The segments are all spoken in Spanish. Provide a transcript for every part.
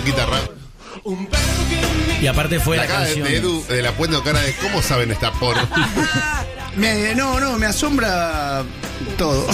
guitarra. Y aparte fue la cara canción de Edu de la Puente, cara de ¿cómo saben esta porno? Me asombra todo.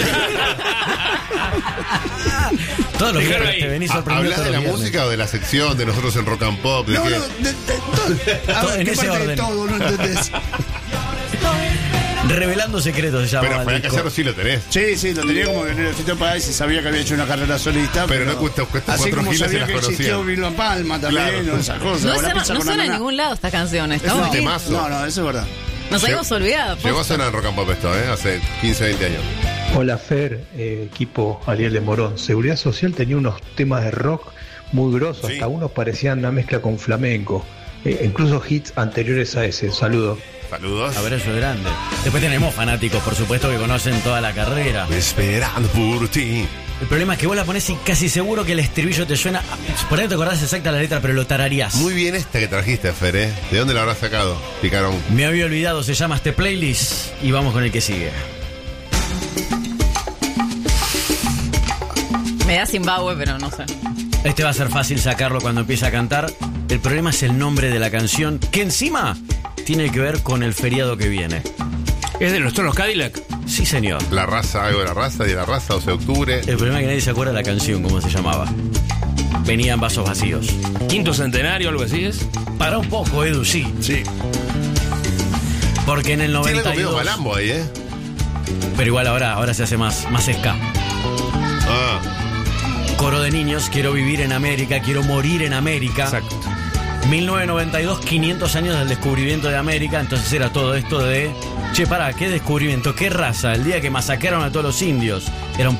todo lo que te venís sorprendiendo. ¿Hablas de la música o de la sección de nosotros en Rock and Pop? No, de todo. A ver, en ¿qué ese parte orden. de todo? No entendés. Revelando secretos se llama. Pero Fabián Callero sí lo tenés. Sí, lo tenía como en el Fito Páez y sabía que había hecho una carrera solista. Pero no cuesta así cuatro como giles y sabía las que conocían. existió Vilma Palma también, Claro. esas cosas. No, o la pizza no con suena en ananá. ningún lado estas canciones. Es un Estamos temazo. No, eso es verdad. Nos habíamos olvidado. Llegó a sonar en Rock and Pop esto, hace 15, 20 años. Hola Fer, equipo Ariel de Morón. Seguridad Social tenía unos temas de rock muy grosos, Sí. hasta unos parecían una mezcla con flamenco, incluso hits anteriores a ese. Saludos. Saludos. Abrazo grande. Después tenemos fanáticos, por supuesto, que conocen toda la carrera. Esperando por ti. El problema es que vos la ponés y casi seguro que el estribillo te suena. Por ahí no te acordás exacta la letra, pero lo tararías. Muy bien esta que trajiste, Fer, ¿eh? ¿De dónde la habrás sacado, Picarón? Me había olvidado, se llama este playlist. Y vamos con el que sigue. Me da Zimbabue, pero no sé. Este va a ser fácil sacarlo cuando empiece a cantar. El problema es el nombre de la canción, que encima tiene que ver con el feriado que viene. ¿Es de los Tonos Cadillac? Sí, señor. La raza, algo de la raza, 12 de octubre. El problema es que nadie se acuerda de la canción, cómo se llamaba. Venía en vasos vacíos. ¿Quinto centenario, algo así es? Para un poco, Edu, sí. Sí. Porque en el Tiene algo medio 92... malambo ahí, ¿eh? Pero igual ahora se hace más ska. Ah, Coro de niños, quiero vivir en América, quiero morir en América. Exacto. 1992, 500 años del descubrimiento de América. Entonces era todo esto de... Che, pará, ¿qué descubrimiento? ¿Qué raza? El día que masacraron a todos los indios. Era un